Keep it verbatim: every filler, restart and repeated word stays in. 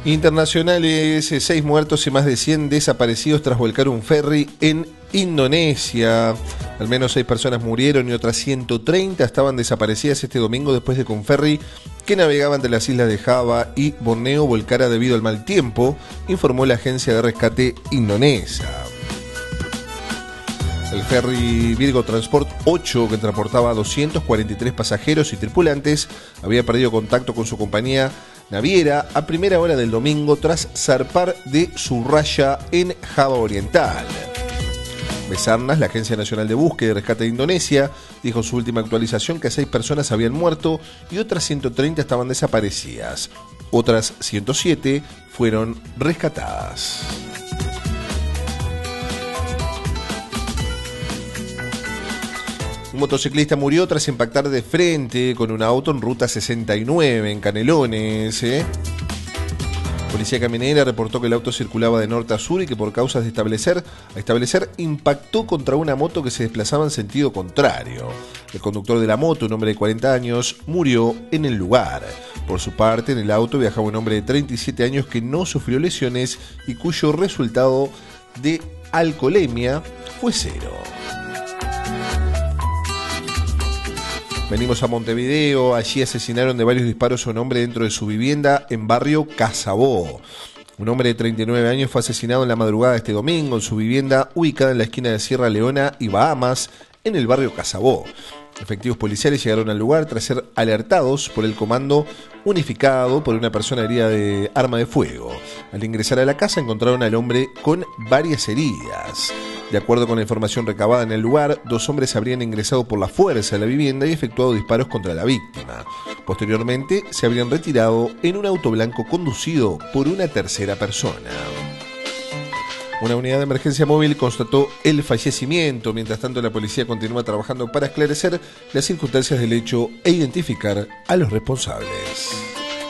Internacionales, seis muertos y más de cien desaparecidos tras volcar un ferry en Indonesia. Al menos seis personas murieron y otras ciento treinta estaban desaparecidas este domingo después de que un ferry que navegaba entre las islas de Java y Borneo volcara debido al mal tiempo, informó la agencia de rescate indonesia. El ferry Virgo Transport ocho, que transportaba a doscientos cuarenta y tres pasajeros y tripulantes, había perdido contacto con su compañía naviera a primera hora del domingo tras zarpar de Surabaya en Java Oriental. Besarnas, la Agencia Nacional de Búsqueda y Rescate de Indonesia, dijo en su última actualización que seis personas habían muerto y otras ciento treinta estaban desaparecidas. Otras ciento siete fueron rescatadas. Un motociclista murió tras impactar de frente con un auto en ruta sesenta y nueve en Canelones. ¿eh? Policía Caminera reportó que el auto circulaba de norte a sur y que por causas de establecer, a establecer impactó contra una moto que se desplazaba en sentido contrario. El conductor de la moto, un hombre de cuarenta años, murió en el lugar. Por su parte, en el auto viajaba un hombre de treinta y siete años que no sufrió lesiones y cuyo resultado de alcoholemia fue cero. Venimos a Montevideo, allí asesinaron de varios disparos a un hombre dentro de su vivienda en barrio Casabó. Un hombre de treinta y nueve años fue asesinado en la madrugada de este domingo en su vivienda ubicada en la esquina de Sierra Leona y Bahamas, en el barrio Casabó. Efectivos policiales llegaron al lugar tras ser alertados por el comando unificado por una persona herida de arma de fuego. Al ingresar a la casa encontraron al hombre con varias heridas. De acuerdo con la información recabada en el lugar, dos hombres habrían ingresado por la fuerza a la vivienda y efectuado disparos contra la víctima. Posteriormente, se habrían retirado en un auto blanco conducido por una tercera persona. Una unidad de emergencia móvil constató el fallecimiento. Mientras tanto, la policía continúa trabajando para esclarecer las circunstancias del hecho e identificar a los responsables.